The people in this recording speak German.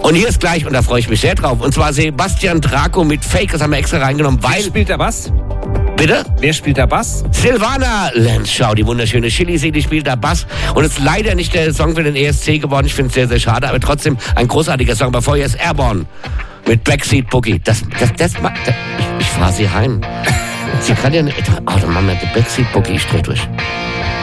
Und hier ist gleich, und da freue ich mich sehr drauf, und zwar Sebastian Draco mit Fake, das haben wir extra reingenommen, weil... Wer spielt der Bass? Bitte? Wer spielt der Bass? Silvana Lenschau, die wunderschöne Chili, die spielt da Bass. Und ist leider nicht der Song für den ESC geworden. Ich finde es sehr, sehr schade, aber trotzdem ein großartiger Song. Aber vorher ist Airborne mit Backseat Boogie. Ich fahre sie heim. Sie kann ja nicht... Oh, dann machen wir die Backseat Boogie, ich dreh durch.